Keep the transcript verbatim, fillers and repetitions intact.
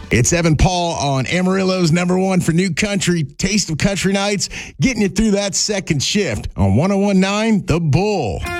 It's Evan Paul on Amarillo's number one for new country, Taste of Country Nights, getting you through that second shift on one oh one point nine The Bull.